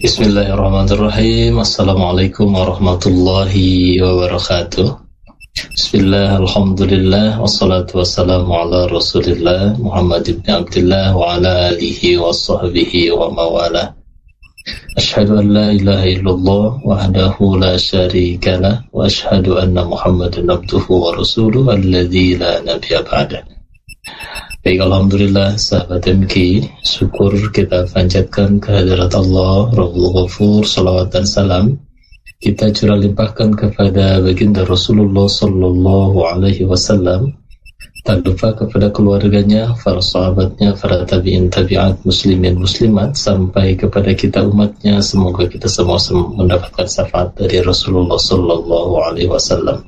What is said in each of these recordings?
Bismillahirrahmanirrahim. Assalamualaikum warahmatullahi wabarakatuh. Bismillah, alhamdulillah, wassalatu wassalamu ala rasulillah Muhammad ibn Abdullah wa ala alihi wa sahbihi wa mawala. Ashhadu an la ilaha illallah wahdahu la syarika lah wa ashhadu anna Muhammadan abduhu wa rasuluhu alladzi la nabiyya ba'dah. Baik, alhamdulillah sahabat MK, syukur kita panjatkan kehadirat Allah Rabbul Ghafur, salawat dan salam kita curah limpahkan kepada baginda Rasulullah sallallahu alaihi wasallam, tak lupa kepada keluarganya, para sahabatnya, para tabi'in tabi'at, muslimin muslimat, sampai kepada kita umatnya. Semoga kita semua mendapatkan syafaat dari Rasulullah sallallahu alaihi wasallam.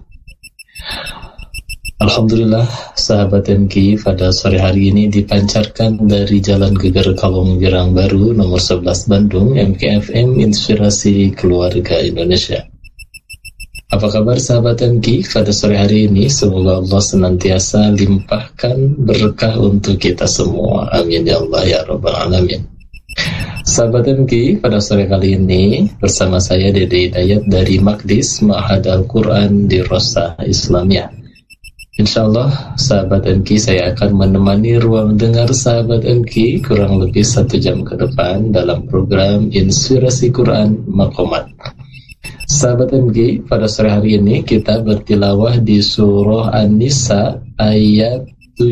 Alhamdulillah sahabat MK, pada sore hari ini dipancarkan dari Jalan Geger Kalong Girang Baru nomor 11 Bandung, MKFM Inspirasi Keluarga Indonesia. Apa kabar sahabat MK pada sore hari ini? Semoga Allah senantiasa limpahkan berkah untuk kita semua. Amin ya Allah ya Rabbal Alamin. Sahabat MK, pada sore kali ini bersama saya Dede Hidayat dari Maqdis Ma'had Al-Quran di Rosa Islamiyah. InsyaAllah sahabat MK, saya akan menemani ruang dengar sahabat MK kurang lebih 1 jam ke depan dalam program Inspirasi Quran Maqamat. Sahabat MK, pada sore hari ini kita bertilawah di surah An-Nisa ayat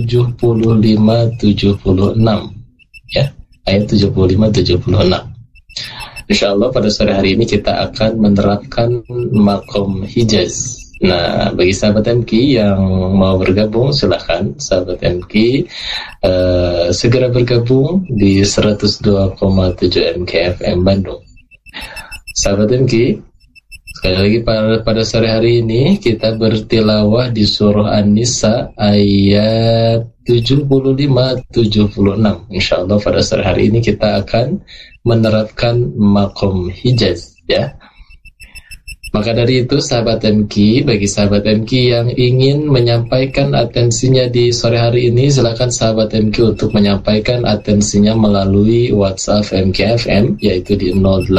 75-76 ya, ayat 75-76. InsyaAllah pada sore hari ini kita akan menerapkan Maqam Hijaz. Nah, bagi sahabat MK yang mau bergabung, silahkan sahabat MK segera bergabung di 102,7 MKFM Bandung. Sahabat MK, sekali lagi pada sore hari ini kita bertilawah di surah An-Nisa ayat 75-76. InsyaAllah pada sore hari ini kita akan menerapkan Maqam Hijaz ya. Maka dari itu sahabat MK, bagi sahabat MK yang ingin menyampaikan atensinya di sore hari ini, silakan sahabat MK untuk menyampaikan atensinya melalui WhatsApp MKFM, yaitu di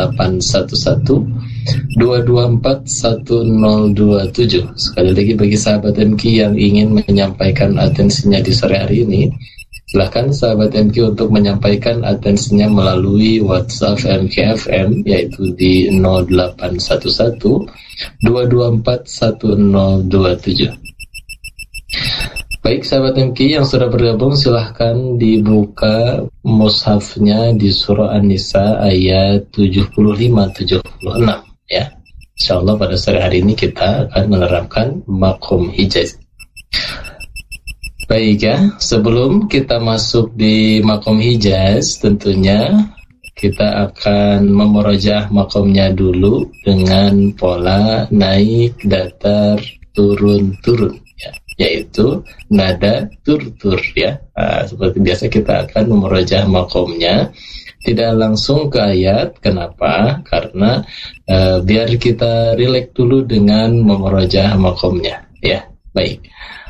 0811 224 1027. Sekali lagi bagi sahabat MK yang ingin menyampaikan atensinya di sore hari ini, silakan sahabat MK untuk menyampaikan atensinya melalui WhatsApp MKFM, yaitu di 0811 224 1027. Baik sahabat MK yang sudah bergabung, silahkan dibuka mushafnya di surah An-Nisa ayat 75-76 ya. InsyaAllah pada sore hari ini kita akan menerapkan Maqam Hijaz. Baik ya, sebelum kita masuk di Maqam Hijaz, tentunya kita akan memurojaah maqamnya dulu dengan pola naik, datar, turun-turun ya, yaitu nada tur-tur ya. Seperti biasa kita akan memurojaah maqamnya, tidak langsung ke ayat. Kenapa? Karena biar kita rileks dulu dengan memurojaah maqamnya ya. Baik.